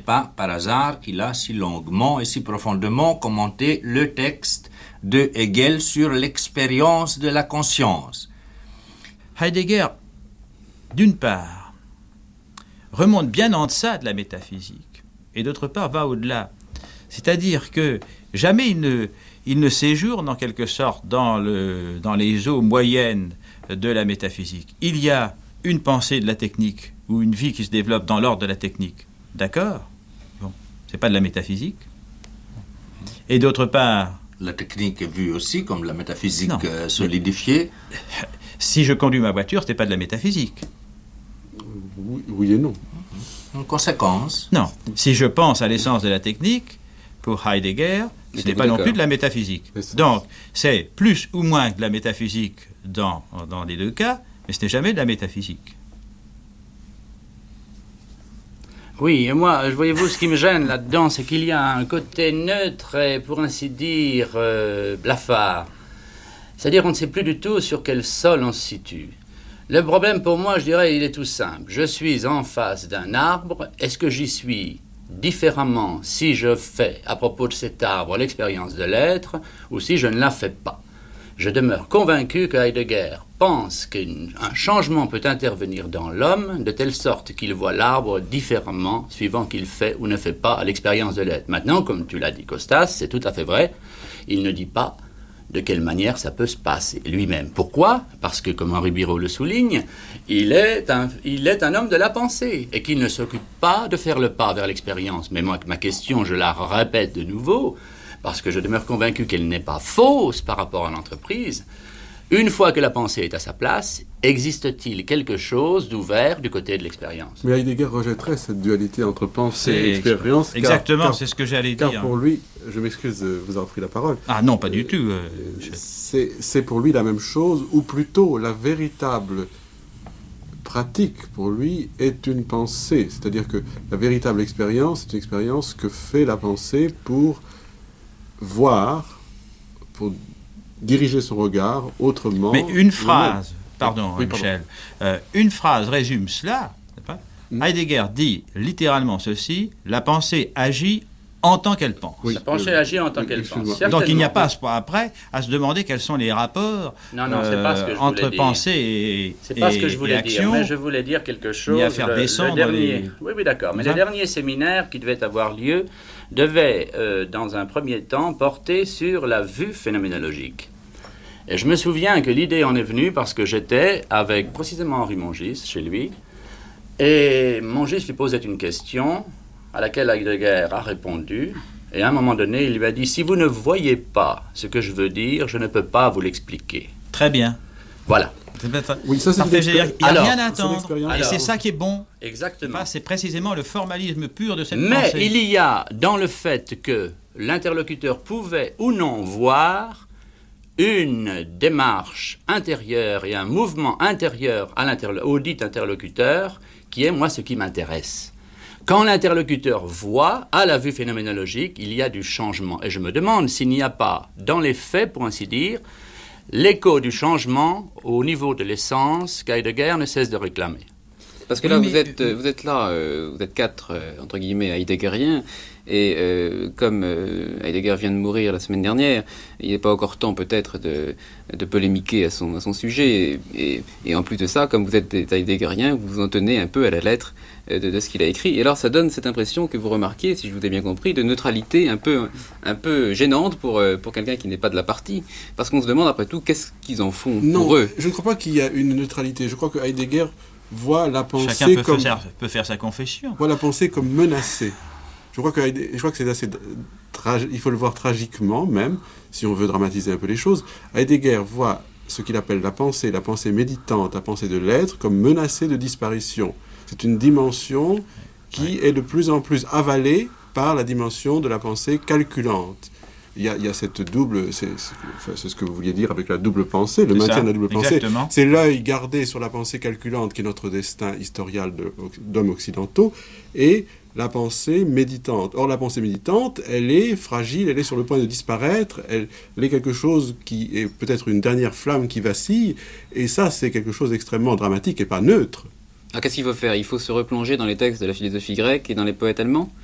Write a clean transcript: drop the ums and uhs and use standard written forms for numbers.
pas par hasard qu'il a si longuement et si profondément commenté le texte de Hegel sur l'expérience de la conscience. Heidegger, d'une part, remonte bien en deçà de la métaphysique, et d'autre part va au-delà. C'est-à-dire que jamais il ne séjourne en quelque sorte dans les eaux moyennes de la métaphysique. Il y a une pensée de la technique ou une vie qui se développe dans l'ordre de la technique. D'accord ? Bon, c'est pas de la métaphysique. Et d'autre part... La technique est vue aussi comme la métaphysique solidifiée. Si je conduis ma voiture, ce n'est pas de la métaphysique. Oui et non. Une conséquence. Non. Si je pense à l'essence de la technique, pour Heidegger, ce n'est pas non plus de la métaphysique. Donc, c'est plus ou moins de la métaphysique dans les deux cas, mais ce n'est jamais de la métaphysique. Oui, et moi, voyez-vous, ce qui me gêne là-dedans, c'est qu'il y a un côté neutre et, pour ainsi dire, blafard. C'est-à-dire, on ne sait plus du tout sur quel sol on se situe. Le problème, pour moi, je dirais, il est tout simple. Je suis en face d'un arbre. Est-ce que j'y suis différemment si je fais, à propos de cet arbre, l'expérience de l'être, ou si je ne la fais pas? Je demeure convaincu que Heidegger pense qu'un changement peut intervenir dans l'homme de telle sorte qu'il voit l'arbre différemment suivant qu'il fait ou ne fait pas l'expérience de l'être. Maintenant, comme tu l'as dit, Costas, c'est tout à fait vrai, il ne dit pas de quelle manière ça peut se passer lui-même. Pourquoi ? Parce que, comme Henri Biraud le souligne, il est un homme de la pensée et qu'il ne s'occupe pas de faire le pas vers l'expérience. Mais moi, ma question, je la répète de nouveau, parce que je demeure convaincu qu'elle n'est pas fausse par rapport à l'entreprise. Une fois que la pensée est à sa place, existe-t-il quelque chose d'ouvert du côté de l'expérience ? Mais Heidegger rejetterait cette dualité entre pensée et expérience. Exactement, c'est ce que j'allais dire. Car pour lui, je m'excuse de vous avoir pris la parole. Ah non, pas du tout. C'est pour lui la même chose, ou plutôt la véritable pratique pour lui est une pensée. C'est-à-dire que la véritable expérience, c'est une expérience que fait la pensée pour voir, pour diriger son regard autrement. Mais une phrase, pardon, oui, Michel, une phrase résume cela. Heidegger dit littéralement ceci: la pensée agit en tant qu'elle pense. Oui, la pensée agit en tant qu'elle pense. Donc il n'y a pas après à se demander quels sont les rapports c'est pas ce que je entre dire. pensée et c'est pas ce que je voulais action, dire, mais je voulais dire quelque chose. Ni à faire descendre les... Oui, d'accord. Mais le dernier séminaire qui devait avoir lieu devait, dans un premier temps, porter sur la vue phénoménologique. Et je me souviens que l'idée en est venue parce que j'étais avec précisément Henri Mongis chez lui, et Mongis lui posait une question à laquelle Heidegger a répondu, et à un moment donné, il lui a dit « Si vous ne voyez pas ce que je veux dire, je ne peux pas vous l'expliquer. » Très bien. Voilà. Oui, ça, il n'y a rien à attendre, et c'est ça qui est bon. Exactement. C'est précisément le formalisme pur de cette pensée. Mais pensée. il y a dans le fait que l'interlocuteur pouvait ou non voir une démarche intérieure et un mouvement intérieur au dit interlocuteur qui est, moi, ce qui m'intéresse. Quand l'interlocuteur voit, à la vue phénoménologique, il y a du changement. Et je me demande s'il n'y a pas, dans les faits, pour ainsi dire, l'écho du changement au niveau de l'essence qu'Heidegger ne cesse de réclamer. Parce que là, vous êtes quatre, entre guillemets, heideggeriens, et comme Heidegger vient de mourir la semaine dernière, il n'est pas encore temps peut-être de polémiquer à son sujet, et en plus de ça, comme vous êtes des heideggeriens, vous vous en tenez un peu à la lettre de ce qu'il a écrit, et alors ça donne cette impression que vous remarquez, si je vous ai bien compris, de neutralité un peu gênante pour quelqu'un qui n'est pas de la partie, parce qu'on se demande après tout, qu'est-ce qu'ils en font pour eux ? Non, je ne crois pas qu'il y a une neutralité, je crois que Heidegger voit la pensée Chacun comme... peut faire sa confession. Voit la pensée comme menacée. Je crois que c'est assez il faut le voir tragiquement même, si on veut dramatiser un peu les choses. Heidegger voit ce qu'il appelle la pensée méditante, la pensée de l'être, comme menacée de disparition. C'est une dimension qui est de plus en plus avalée par la dimension de la pensée calculante. Il y a cette double, c'est ce que vous vouliez dire avec la double pensée, le maintien de la double pensée. C'est l'œil gardé sur la pensée calculante qui est notre destin historial d'hommes occidentaux, et la pensée méditante. Or, la pensée méditante, elle est fragile, elle est sur le point de disparaître, elle est quelque chose qui est peut-être une dernière flamme qui vacille, et ça, c'est quelque chose d'extrêmement dramatique et pas neutre. Alors, qu'est-ce qu'il faut faire ? Il faut se replonger dans les textes de la philosophie grecque et dans les poètes allemands ?